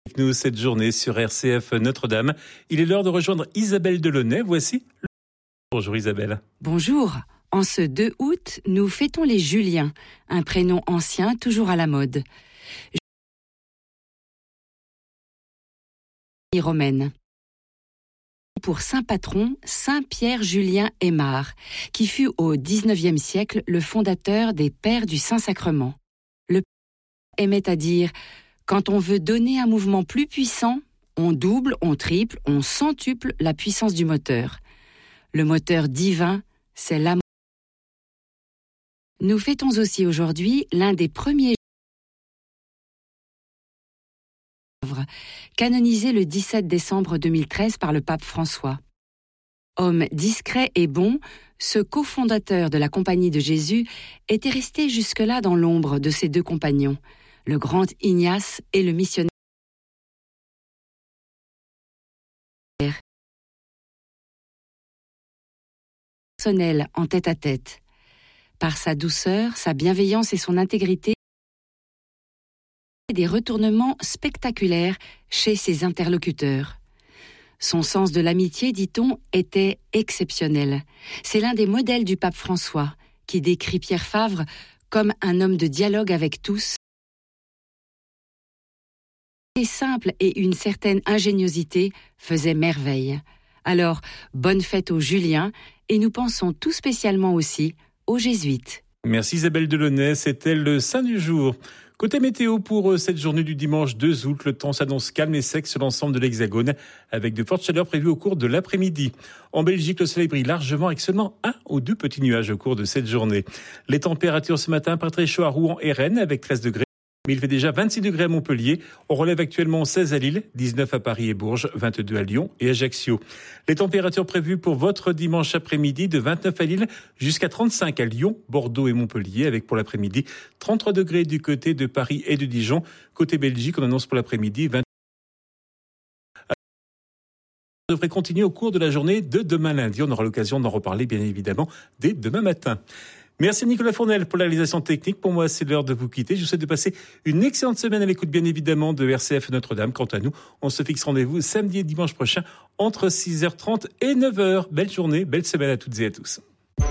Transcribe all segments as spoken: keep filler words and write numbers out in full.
Nous, cette journée sur R C F Notre-Dame. Il est l'heure de rejoindre Isabelle Delaunay. Voici le... Bonjour Isabelle. Bonjour. En ce deux août, nous fêtons les Juliens, un prénom ancien toujours à la mode. Romaine. Pour saint patron, Saint Pierre Julien Aymar, qui fut au dix-neuvième siècle le fondateur des Pères du Saint-Sacrement. Le père aimait à dire « Quand on veut donner un mouvement plus puissant, on double, on triple, on centuple la puissance du moteur. Le moteur divin, c'est l'amour. » Nous fêtons aussi aujourd'hui l'un des premiers canonisé le dix-sept décembre deux mille treize par le pape François. Homme discret et bon, ce cofondateur de la Compagnie de Jésus était resté jusque-là dans l'ombre de ses deux compagnons, le grand Ignace et le missionnaire personnel en tête-à-tête. Par sa douceur, sa bienveillance et son intégrité, des retournements spectaculaires chez ses interlocuteurs. Son sens de l'amitié, dit-on, était exceptionnel. C'est l'un des modèles du pape François, qui décrit Pierre Favre comme un homme de dialogue avec tous. Et simple et une certaine ingéniosité faisaient merveille. Alors, bonne fête aux Juliens, et nous pensons tout spécialement aussi aux Jésuites. Merci Isabelle Delaunay, c'était le Saint du jour. Côté météo pour cette journée du dimanche deux août, le temps s'annonce calme et sec sur l'ensemble de l'Hexagone, avec de fortes chaleurs prévues au cours de l'après-midi. En Belgique, le soleil brille largement avec seulement un ou deux petits nuages au cours de cette journée. Les températures ce matin, pas très chaud à Rouen et Rennes avec treize degrés. Mais il fait déjà vingt-six degrés à Montpellier. On relève actuellement seize à Lille, dix-neuf à Paris et Bourges, vingt-deux à Lyon et Ajaccio. Les températures prévues pour votre dimanche après-midi de vingt-neuf à Lille jusqu'à trente-cinq à Lyon, Bordeaux et Montpellier, avec pour l'après-midi trente-trois degrés du côté de Paris et de Dijon. Côté Belgique, on annonce pour l'après-midi vingt. On devrait continuer au cours de la journée de demain lundi. On aura l'occasion d'en reparler bien évidemment dès demain matin. Merci Nicolas Fournel pour la réalisation technique. Pour moi, c'est l'heure de vous quitter. Je vous souhaite de passer une excellente semaine à l'écoute, bien évidemment, de R C F Notre-Dame. Quant à nous, on se fixe rendez-vous samedi et dimanche prochain entre six heures trente et neuf heures. Belle journée, belle semaine à toutes et à tous.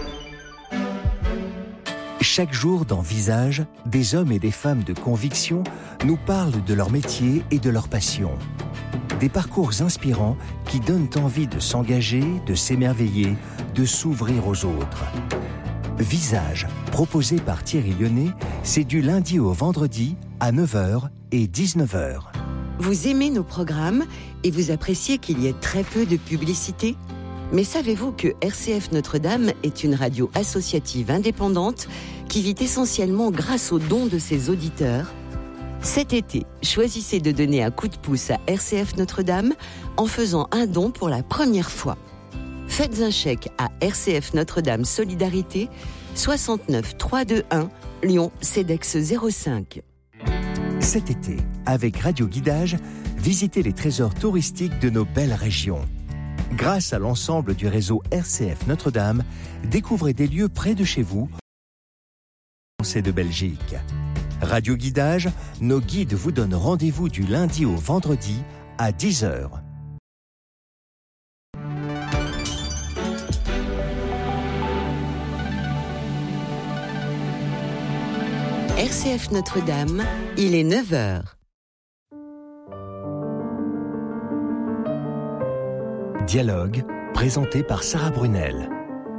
Chaque jour dans Visage, des hommes et des femmes de conviction nous parlent de leur métier et de leur passion. Des parcours inspirants qui donnent envie de s'engager, de s'émerveiller, de s'ouvrir aux autres. Visage, proposé par Thierry Lyonnais, c'est du lundi au vendredi à neuf heures et dix-neuf heures. Vous aimez nos programmes et vous appréciez qu'il y ait très peu de publicité ? Mais savez-vous que R C F Notre-Dame est une radio associative indépendante qui vit essentiellement grâce aux dons de ses auditeurs ? Cet été, choisissez de donner un coup de pouce à R C F Notre-Dame en faisant un don pour la première fois. Faites un chèque à R C F Notre-Dame Solidarité, soixante-neuf trois cent vingt-et-un, Lyon, CEDEX zéro cinq. Cet été, avec Radio Guidage, visitez les trésors touristiques de nos belles régions. Grâce à l'ensemble du réseau R C F Notre-Dame, découvrez des lieux près de chez vous, Français de Belgique. Radio Guidage, nos guides vous donnent rendez-vous du lundi au vendredi à dix heures. R C F Notre-Dame, il est neuf heures. Dialogue, présenté par Sarah Brunel.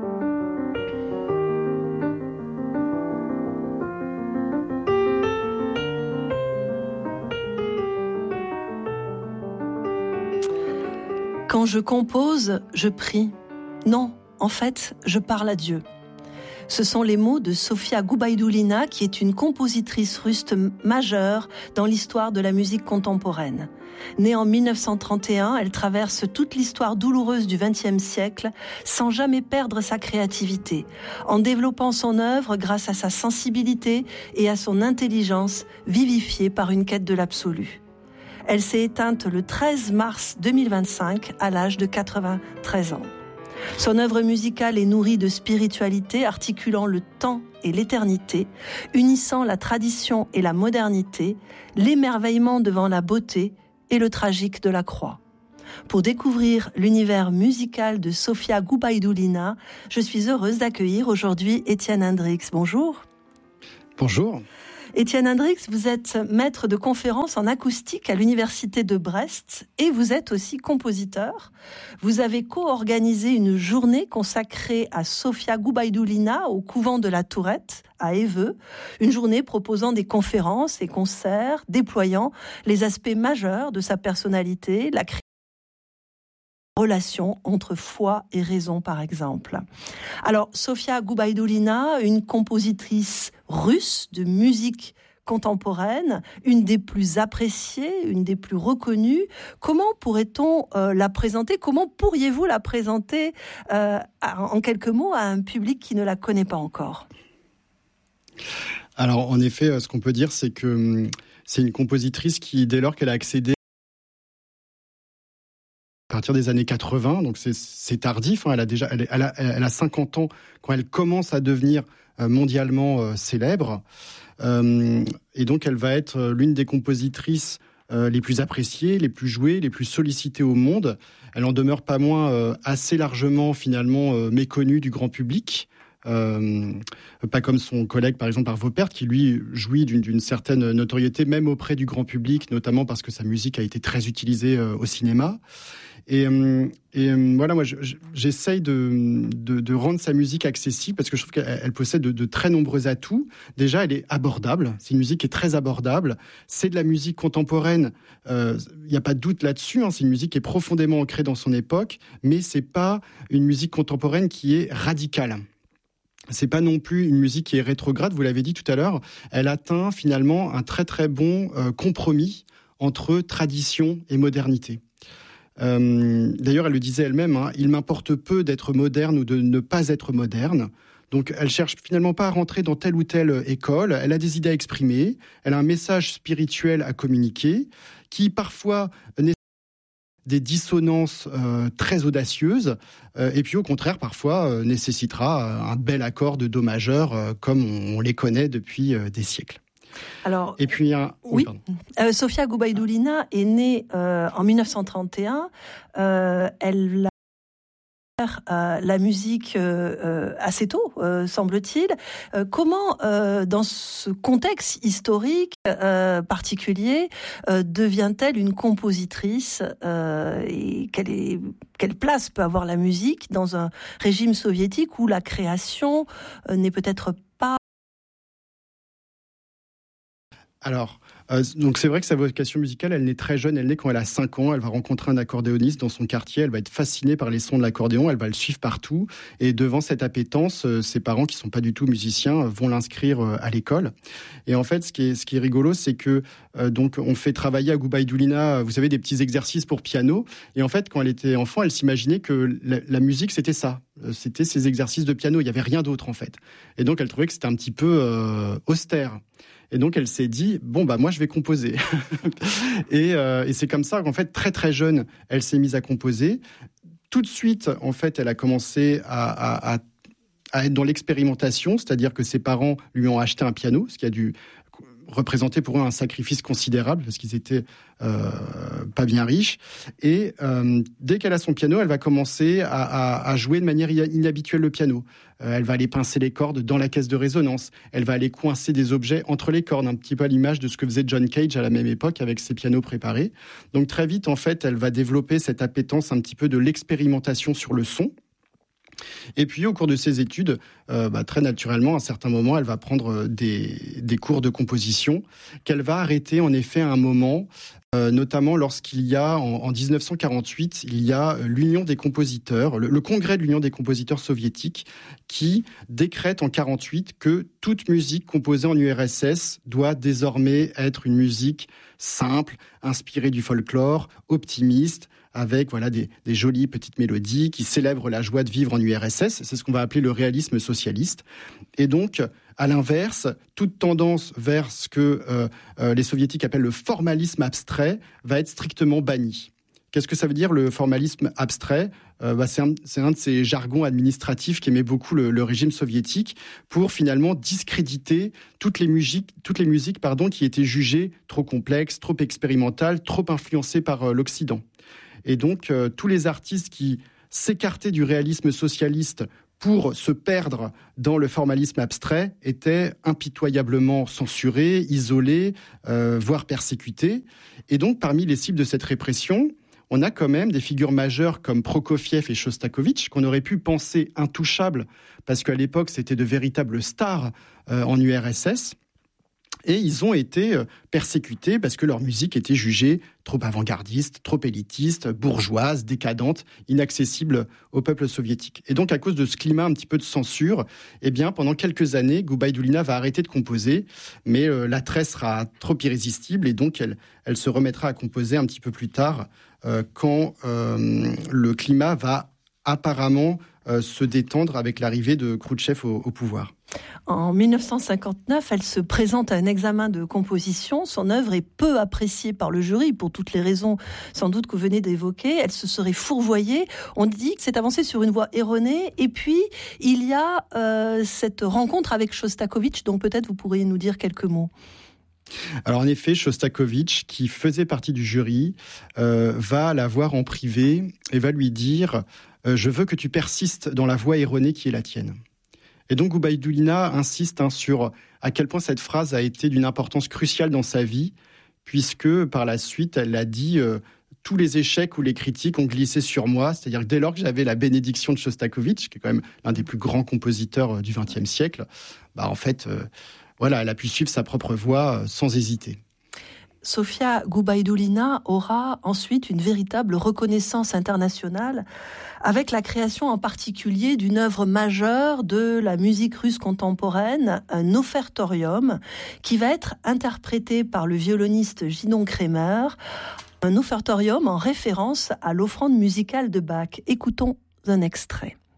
Quand je compose, je prie. Non, en fait, je parle à Dieu. Ce sont les mots de Sofia Gubaidoulina, qui est une compositrice russe majeure dans l'histoire de la musique contemporaine. Née en mille neuf cent trente et un, elle traverse toute l'histoire douloureuse du vingtième siècle sans jamais perdre sa créativité, en développant son œuvre grâce à sa sensibilité et à son intelligence vivifiée par une quête de l'absolu. Elle s'est éteinte le treize mars deux mille vingt-cinq à l'âge de quatre-vingt-treize ans. Son œuvre musicale est nourrie de spiritualité, articulant le temps et l'éternité, unissant la tradition et la modernité, l'émerveillement devant la beauté et le tragique de la croix. Pour découvrir l'univers musical de Sofia Gubaidoulina, je suis heureuse d'accueillir aujourd'hui Étienne Hendrix. Bonjour. Bonjour. Étienne Hendrix, vous êtes maître de conférences en acoustique à l'université de Brest et vous êtes aussi compositeur. Vous avez co-organisé une journée consacrée à Sofia Gubaidoulina au couvent de la Tourette à Éveux, une journée proposant des conférences et concerts déployant les aspects majeurs de sa personnalité, la relation entre foi et raison, par exemple. Alors, Sofia Gubaidoulina, une compositrice russe de musique contemporaine, une des plus appréciées, une des plus reconnues. Comment pourrait-on euh, la présenter ? Comment pourriez-vous la présenter euh, en quelques mots à un public qui ne la connaît pas encore ? Alors, en effet, ce qu'on peut dire, c'est que c'est une compositrice qui, dès lors qu'elle a accédé à partir des années quatre-vingts, donc c'est, c'est tardif, hein, elle a déjà, elle, elle, a, elle a cinquante ans quand elle commence à devenir mondialement euh, célèbre, euh, et donc elle va être l'une des compositrices euh, les plus appréciées, les plus jouées, les plus sollicitées au monde. Elle en demeure pas moins euh, assez largement finalement euh, méconnue du grand public. Euh, pas comme son collègue par exemple Arvo Pärt qui lui jouit d'une, d'une certaine notoriété même auprès du grand public, notamment parce que sa musique a été très utilisée euh, au cinéma. Et, et voilà, moi, je, j'essaye de, de, de rendre sa musique accessible parce que je trouve qu'elle elle possède de, de très nombreux atouts. Déjà, elle est abordable. C'est une musique qui est très abordable. C'est de la musique contemporaine. Il euh, n'y a pas de doute là-dessus. Hein. C'est une musique qui est profondément ancrée dans son époque, mais c'est pas une musique contemporaine qui est radicale. C'est pas non plus une musique qui est rétrograde. Vous l'avez dit tout à l'heure. Elle atteint finalement un très très bon euh, compromis entre tradition et modernité. Euh, d'ailleurs, elle le disait elle-même, hein, il m'importe peu d'être moderne ou de ne pas être moderne. Donc, elle cherche finalement pas à rentrer dans telle ou telle école. Elle a des idées à exprimer. Elle a un message spirituel à communiquer qui, parfois, nécessite des dissonances euh, très audacieuses. Euh, et puis, au contraire, parfois, euh, nécessitera un bel accord de do majeur, euh, comme on, on les connaît depuis euh, des siècles. Alors, et puis, un... oui, oui euh, Sofia Gubaidoulina est née euh, en dix-neuf cent trente et un. Euh, elle a euh, la musique euh, assez tôt, euh, semble-t-il. Euh, comment, euh, dans ce contexte historique euh, particulier, euh, devient-elle une compositrice euh, et quelle, est, quelle place peut avoir la musique dans un régime soviétique où la création euh, n'est peut-être pas... Alors, euh, donc c'est vrai que sa vocation musicale, elle naît très jeune, elle naît quand elle a cinq ans, elle va rencontrer un accordéoniste dans son quartier, elle va être fascinée par les sons de l'accordéon, elle va le suivre partout, et devant cette appétence, euh, ses parents, qui sont pas du tout musiciens, euh, vont l'inscrire euh, à l'école. Et en fait, ce qui est, ce qui est rigolo, c'est que euh, donc on fait travailler à Gubaidoulina, vous savez, des petits exercices pour piano, et en fait, quand elle était enfant, elle s'imaginait que la, la musique, c'était ça, c'était ces exercices de piano, il y avait rien d'autre en fait. Et donc, elle trouvait que c'était un petit peu euh, austère. Et donc, elle s'est dit, bon, bah, moi, je vais composer. et, euh, et c'est comme ça qu'en fait, très, très jeune, elle s'est mise à composer. Tout de suite, en fait, elle a commencé à, à, à, à être dans l'expérimentation, c'est-à-dire que ses parents lui ont acheté un piano, ce qui a dû représenter pour eux un sacrifice considérable, parce qu'ils étaient euh, pas bien riches. Et euh, dès qu'elle a son piano, elle va commencer à, à, à jouer de manière inhabituelle le piano. Euh, elle va aller pincer les cordes dans la caisse de résonance. Elle va aller coincer des objets entre les cordes, un petit peu à l'image de ce que faisait John Cage à la même époque avec ses pianos préparés. Donc très vite, en fait, elle va développer cette appétence un petit peu de l'expérimentation sur le son. Et puis, au cours de ses études, euh, bah, très naturellement, à un certain moment, elle va prendre des, des cours de composition qu'elle va arrêter, en effet, à un moment, euh, notamment lorsqu'il y a, en, en dix-neuf cent quarante-huit, il y a l'Union des compositeurs, le, le congrès de l'Union des compositeurs soviétiques, qui décrète en quarante-huit que toute musique composée en U R S S doit désormais être une musique simple, inspirée du folklore, optimiste, avec voilà des, des jolies petites mélodies qui célèbrent la joie de vivre en U R S S. C'est ce qu'on va appeler le réalisme socialiste. Et donc, à l'inverse, toute tendance vers ce que euh, euh, les soviétiques appellent le formalisme abstrait va être strictement bannie. Qu'est-ce que ça veut dire le formalisme abstrait ? euh, bah, c'est, un, c'est un de ces jargons administratifs qu'aimait beaucoup le, le régime soviétique pour finalement discréditer toutes les musiques, toutes les musiques pardon, qui étaient jugées trop complexes, trop expérimentales, trop influencées par euh, l'Occident. Et donc, euh, tous les artistes qui s'écartaient du réalisme socialiste pour se perdre dans le formalisme abstrait étaient impitoyablement censurés, isolés, euh, voire persécutés. Et donc, parmi les cibles de cette répression, on a quand même des figures majeures comme Prokofiev et Shostakovich, qu'on aurait pu penser intouchables, parce qu'à l'époque, c'était de véritables stars euh, en U R S S. Et ils ont été persécutés parce que leur musique était jugée trop avant-gardiste, trop élitiste, bourgeoise, décadente, inaccessible au peuple soviétique. Et donc, à cause de ce climat un petit peu de censure, eh bien, pendant quelques années, Goubaïdoulina va arrêter de composer, mais euh, l'attrait sera trop irrésistible et donc elle, elle se remettra à composer un petit peu plus tard, euh, quand euh, le climat va apparemment euh, se détendre avec l'arrivée de Khrouchtchev au, au pouvoir. En dix-neuf cent cinquante-neuf, elle se présente à un examen de composition. Son œuvre est peu appréciée par le jury, pour toutes les raisons sans doute que vous venez d'évoquer. Elle se serait fourvoyée. On dit que c'est avancé sur une voie erronée. Et puis, il y a euh, cette rencontre avec Shostakovich, dont peut-être vous pourriez nous dire quelques mots. Alors en effet, Shostakovich, qui faisait partie du jury, euh, va la voir en privé et va lui dire euh, « Je veux que tu persistes dans la voie erronée qui est la tienne ». Et donc Goubaïdoulina insiste hein, sur à quel point cette phrase a été d'une importance cruciale dans sa vie, puisque par la suite, elle a dit euh, « Tous les échecs ou les critiques ont glissé sur moi », c'est-à-dire que dès lors que j'avais la bénédiction de Shostakovich, qui est quand même l'un des plus grands compositeurs euh, du vingtième siècle, bah, en fait... Euh, Voilà, elle a pu suivre sa propre voie sans hésiter. Sofia Goubaïdoulina aura ensuite une véritable reconnaissance internationale avec la création en particulier d'une œuvre majeure de la musique russe contemporaine, un offertorium, qui va être interprété par le violoniste Gidon Kremer, un offertorium en référence à l'offrande musicale de Bach. Écoutons un extrait.